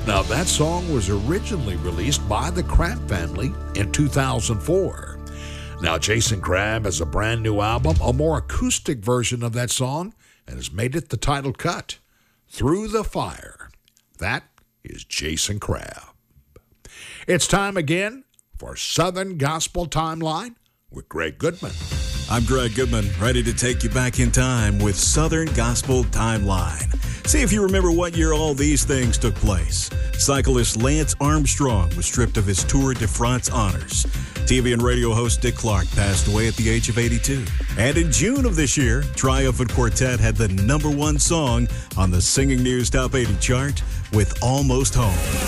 Now, that song was originally released by the Crabb family in 2004. Now, Jason Crabb has a brand new album, a more acoustic version of that song, and has made it the title cut, Through the Fire. That is Jason Crabb. It's time again for Southern Gospel Timeline with Greg Goodman. I'm Greg Goodman, ready to take you back in time with Southern Gospel Timeline. See if you remember what year all these things took place. Cyclist Lance Armstrong was stripped of his Tour de France honors. TV and radio host Dick Clark passed away at the age of 82. And in June of this year, Triumphant Quartet had the #1 song on the Singing News Top 80 chart with Almost Home.